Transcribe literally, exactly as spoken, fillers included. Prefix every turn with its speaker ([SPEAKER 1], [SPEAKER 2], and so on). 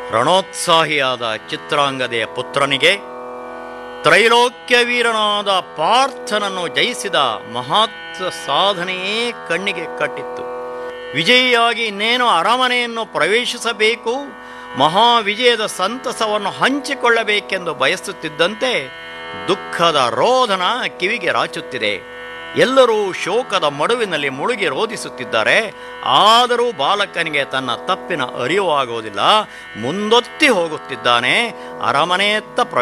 [SPEAKER 1] ರಣೋತ್ಸಾಹಿಯಾದ ಚಿತ್ರಾಂಗದೆಯ ಪುತ್ರನಿಗೆ ತ್ರೈಲೋಕ್ಯ ವೀರನಾದ ಪಾರ್ಥನನ್ನು ಜಯಿಸಿದ ಮಹತ್ ಸಾಧನೆಯೇ ಕಣ್ಣಿಗೆ ಕಟ್ಟಿತ್ತು. ವಿಜಯಿಯಾಗಿ ಇನ್ನೇನು ಅರಮನೆಯನ್ನು ಪ್ರವೇಶಿಸಬೇಕು, ಮಹಾವಿಜಯದ ಸಂತಸವನ್ನು ಹಂಚಿಕೊಳ್ಳಬೇಕೆಂದು ಬಯಸುತ್ತಿದ್ದಂತೆ ದುಃಖದ ರೋದನ ಕಿವಿಗೆ ರಾಚುತ್ತಿದೆ. ಎಲ್ಲರೂ ಶೋಕದ ಮಡುವಿನಲ್ಲಿ ಮುಳುಗಿ ರೋಧಿಸುತ್ತಿದ್ದಾರೆ. ಆದರೂ ಬಾಲಕನಿಗೆ ತನ್ನ ತಪ್ಪಿನ ಅರಿವಾಗುವುದಿಲ್ಲ. ಮುಂದೊತ್ತಿ ಹೋಗುತ್ತಿದ್ದಾನೆ. ಅರಮನೆಯತ್ತ